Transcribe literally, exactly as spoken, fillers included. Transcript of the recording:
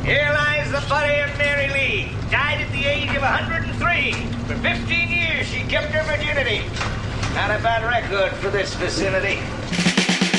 Here lies the body of Mary Lee. Died at the age of one hundred three. For fifteen years, she kept her virginity. Not a bad record for this vicinity.